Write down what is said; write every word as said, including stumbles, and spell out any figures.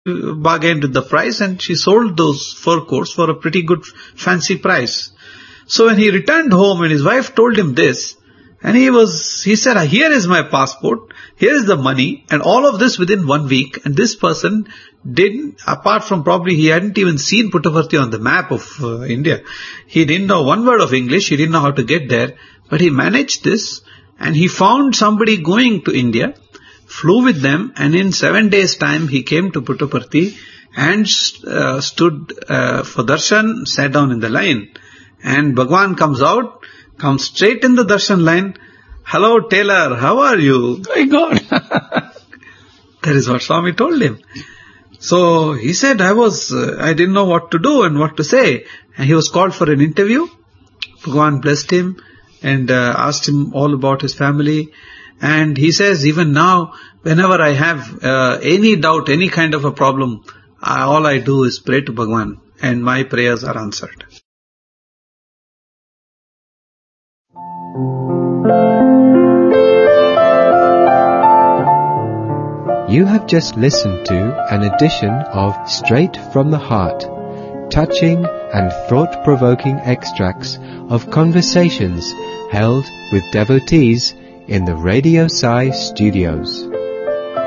uh, bargained with the price and she sold those fur coats for a pretty good fancy price. So when he returned home and his wife told him this, and he was, he said, here is my passport, here is the money, and all of this within one week. And this person didn't, apart from probably he hadn't even seen Puttaparthi on the map of uh, India. He didn't know one word of English, he didn't know how to get there, but he managed this and he found somebody going to India, flew with them, and in seven days time he came to Puttaparthi and uh, stood uh, for darshan, sat down in the line. And Bhagwan comes out, comes straight in the darshan line. Hello, tailor, how are you? Going on. That is what Swami told him. So he said, I was, uh, I didn't know what to do and what to say. And he was called for an interview. Bhagwan blessed him and uh, asked him all about his family. And he says, even now, whenever I have uh, any doubt, any kind of a problem, I, all I do is pray to Bhagwan and my prayers are answered. You have just listened to an edition of Straight from the Heart, touching and thought-provoking extracts of conversations held with devotees in the Radio Sai studios.